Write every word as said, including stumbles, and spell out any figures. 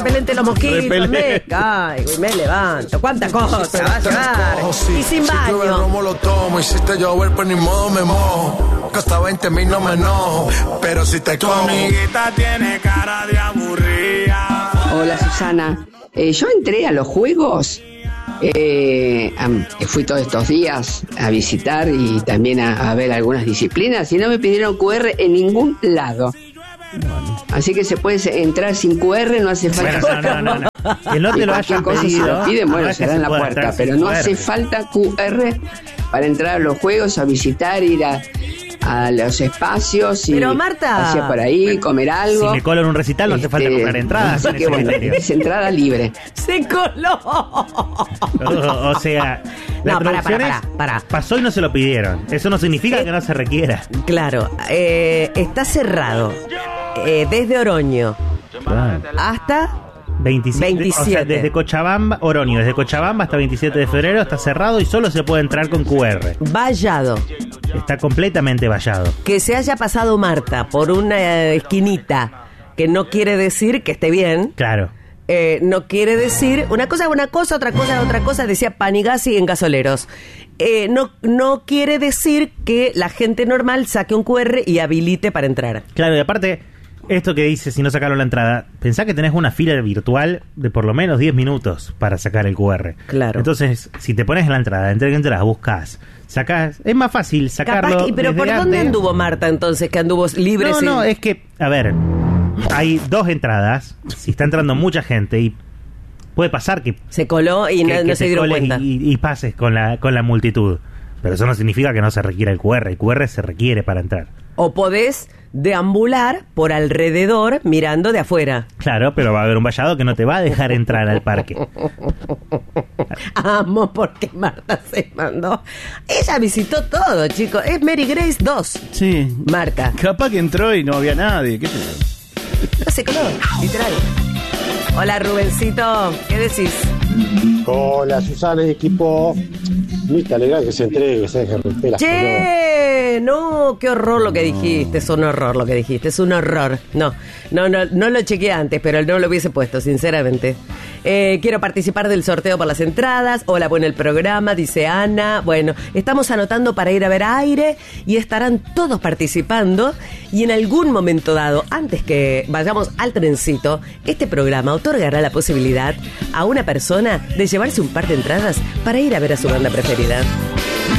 Repelente los mosquitos, me caigo y me levanto. ¿Cuántas cosas va a llevar? Y sin baño. Si lo tomo, hiciste llover, pues ni modo me mojo. Cuesta veinte mil, no me enojo. Pero si te como. Tu amiguita tiene cara de aburrida. Hola, Susana. Eh, yo entré a los juegos. Eh, fui todos estos días a visitar y también a, a ver algunas disciplinas y no me pidieron cu erre en ningún lado. Así que se puede entrar sin cu erre, no hace falta. Bueno, no, no, no, no. Que no te lo hayan cosa pedido. Se lo piden, bueno, no se da en la puerta, pero no hace falta cu erre para entrar a los juegos, a visitar, ir a, a los espacios y pero Marta, pasear por ahí, comer algo. Si me colo en un recital no hace falta este, comprar entradas. Así que bueno, es entrada libre. Se coló. O, o sea, la no, para, para, traducción para, para. es, pasó y no se lo pidieron. Eso no significa eh, que no se requiera. Claro, eh, está cerrado eh, desde Oroño Claro. hasta veintisiete, veintisiete. O sea, desde Cochabamba, Oroño, desde Cochabamba hasta veintisiete de febrero está cerrado y solo se puede entrar con cu erre. Vallado. Está completamente vallado. Que se haya pasado Marta por una eh, esquinita, que no quiere decir que esté bien. Claro. Eh, no quiere decir, una cosa es una cosa, otra cosa es otra cosa, decía Panigasi en Gasoleros. Eh, no, no quiere decir que la gente normal saque un cu erre y habilite para entrar. Claro, y aparte, esto que dice, si no sacaron la entrada, pensá que tenés una fila virtual de por lo menos diez minutos para sacar el cu erre. Claro. Entonces, si te pones en la entrada, entre que entras, buscás, sacás, es más fácil sacarlo. Capaz que, pero desde ¿por antes. dónde anduvo Marta entonces, que anduvo libre? No, sin... no, es que, a ver, hay dos entradas, si está entrando mucha gente y puede pasar que se coló y que, no, que no se te dieron coles cuenta. y, y pases con la, con la multitud. Pero eso no significa que no se requiera el cu erre. El cu erre se requiere para entrar. O podés deambular por alrededor mirando de afuera. Claro, pero va a haber un vallado que no te va a dejar entrar al parque. Amo porque Marta se mandó. Ella visitó todo, chicos. Es Mary Grace dos. Sí. Marta. Capaz que entró y no había nadie. ¿Qué sé yo? No se coló, literal. Hola, Rubencito. ¿Qué decís? Hola, Susana y equipo. Mita, legal que se entregue, que se deje romper las Che, no, qué horror lo que dijiste. Es un horror lo que dijiste, es un horror. No, no, no, no lo chequeé antes, pero no lo hubiese puesto, sinceramente. Eh, quiero participar del sorteo por las entradas. Hola, bueno, el programa, dice Ana. Bueno, estamos anotando para ir a ver Aire y estarán todos participando. Y en algún momento dado, antes que vayamos al trencito, este programa otorgará la posibilidad a una persona de llevarse un par de entradas para ir a ver a su banda preferida.